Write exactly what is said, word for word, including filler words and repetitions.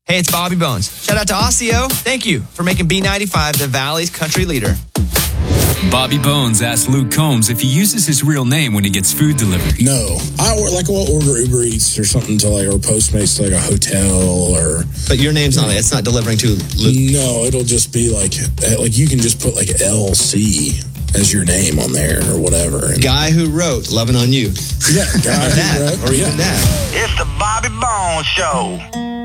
Hey, it's Bobby Bones. Shout out to Osseo. Thank you for making B ninety-five the Valley's country leader. Bobby Bones asked Luke Combs if he uses his real name when he gets food delivered. No. I or like I'll order Uber Eats or something to like, or Postmates to like a hotel or... But your name's on it. It's not delivering to Luke. No, it'll just be like, like you can just put like L C as your name on there or whatever. And guy who wrote Lovin' on You. Yeah, guy or who that, wrote, or even yeah. that. It's the Bobby Bones Show.